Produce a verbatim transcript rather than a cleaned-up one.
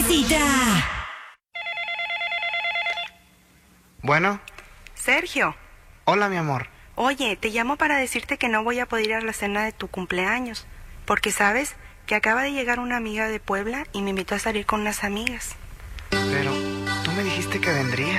visita. Bueno. Sergio. Hola, mi amor. Oye, te llamo para decirte que no voy a poder ir a la cena de tu cumpleaños, porque sabes que acaba de llegar una amiga de Puebla y me invitó a salir con unas amigas. Pero tú me dijiste que vendría.